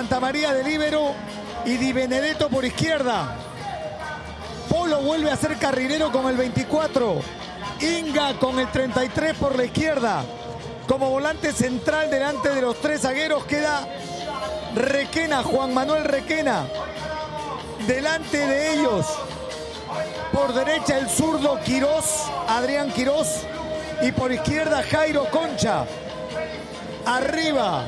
Santamaría de líbero y Di Benedetto por izquierda. Polo vuelve a ser carrilero con el 24. Inga con el 33 por la izquierda. Como volante central delante de los tres zagueros queda Requena, Juan Manuel Requena. Delante de ellos, por derecha el zurdo Quirós, Adrián Quirós. Y por izquierda Jairo Concha. Arriba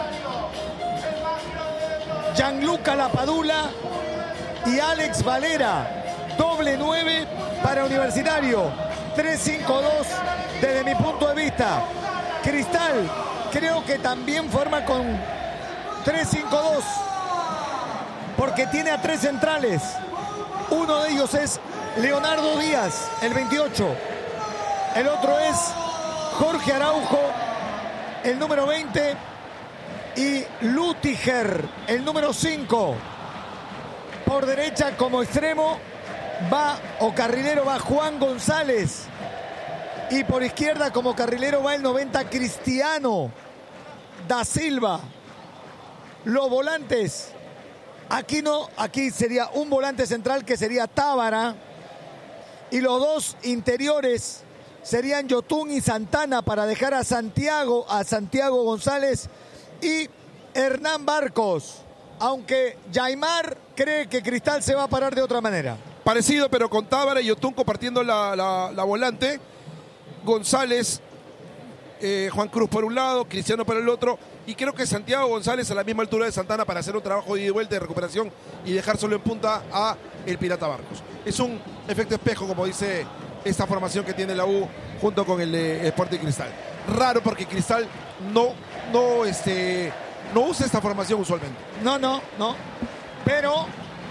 Gianluca Lapadula y Alex Valera. Doble 9 para Universitario. 3-5-2 desde mi punto de vista. Cristal creo que también forma con 3-5-2 porque tiene a tres centrales. Uno de ellos es Leonardo Díaz, el 28. El otro es Jorge Araujo, el número 20. Y Lutiger, el número 5. Por derecha como extremo va, o carrilero va Juan González. Y por izquierda como carrilero va el 90 Cristiano da Silva. Los volantes, aquí no, aquí sería un volante central que sería Tábara. Y los dos interiores serían Yotún y Santana para dejar a Santiago González y Hernán Barcos. Aunque Yaimar cree que Cristal se va a parar de otra manera. Parecido, pero con Tábara y Yotún compartiendo la volante. González, Juan Cruz por un lado, Cristiano por el otro. Y creo que Santiago González a la misma altura de Santana para hacer un trabajo de ida y vuelta de recuperación y dejar solo en punta a el Pirata Barcos. Es un efecto espejo, como dice esta formación que tiene la U junto con el Sporting Cristal. Raro porque Cristal no usa esta formación usualmente. No. Pero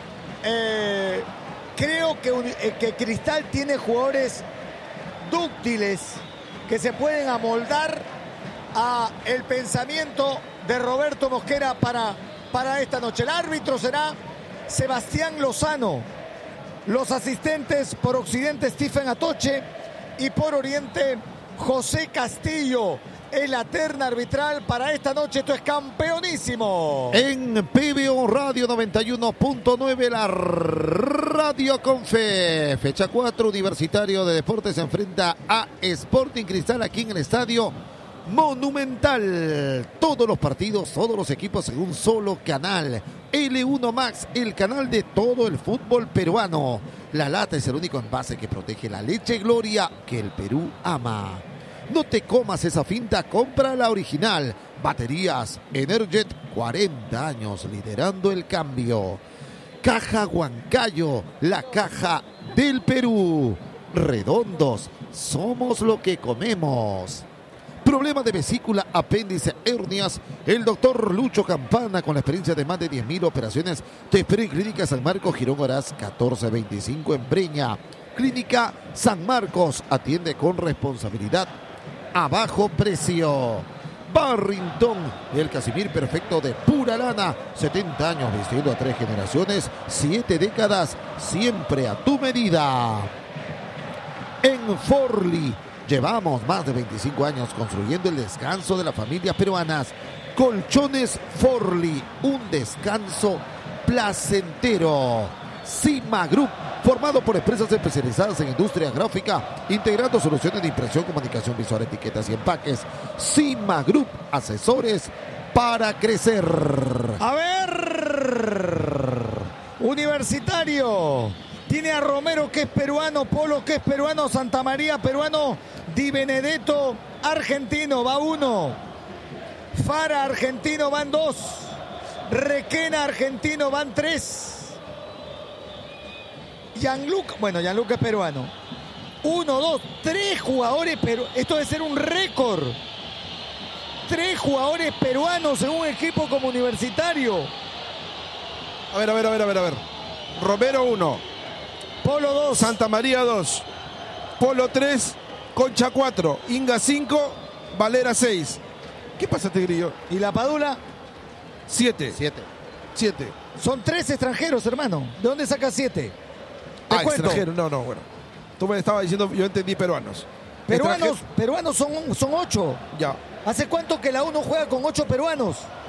creo que Cristal tiene jugadores dúctiles que se pueden amoldar a el pensamiento de Roberto Mosquera para esta noche. El árbitro será Sebastián Lozano. Los asistentes por occidente Stephen Atoche y por oriente José Castillo. Es la terna arbitral para esta noche. Esto es Campeonísimo. En PBO Radio 91.9, la radio con fe. Fecha 4, Universitario de Deportes se enfrenta a Sporting Cristal aquí en el Estadio Monumental. Todos los partidos, todos los equipos en un solo canal. L1 Max, el canal de todo el fútbol peruano. La lata es el único envase que protege la leche Gloria que el Perú ama. No te comas esa finta, compra la original. Baterías Energet, 40 años liderando el cambio. Caja Huancayo, la caja del Perú. Redondos, somos lo que comemos. Problema de vesícula, apéndice, hernias. El doctor Lucho Campana, con la experiencia de más de 10.000 operaciones, te espera en Clínica San Marcos, Girón Orás 1425 en Breña. Clínica San Marcos, atiende con responsabilidad a bajo precio. Barrington, el Casimir perfecto de pura lana. 70 años vistiendo a 3 generaciones, 7 décadas, siempre a tu medida. En Forli, llevamos más de 25 años construyendo el descanso de las familias peruanas. Colchones Forli, un descanso placentero. Cima Group, formado por empresas especializadas en industria gráfica, integrando soluciones de impresión, comunicación visual, etiquetas y empaques. Cima Group, asesores para crecer. A ver, Universitario tiene a Romero, que es peruano, Polo, que es peruano, Santamaría, peruano, Di Benedetto, argentino, va 1. Fara, argentino, van 2. Requena, argentino, van 3. Gianluca es peruano. 1, 2, 3 jugadores peruanos. Esto debe ser un récord. 3 jugadores peruanos en un equipo como Universitario. A ver. Romero 1. Polo 2. Santamaría 2. Polo 3. Concha 4. Inga 5. Valera 6. ¿Qué pasa, Tigrillo? ¿Y la Padula? 7. Son 3 extranjeros, hermano. ¿De dónde sacas 7? Extranjeros. No, bueno. Tú me estabas diciendo, yo entendí peruanos. Peruanos son 8. Ya. ¿Hace cuánto que la U no juega con 8 peruanos?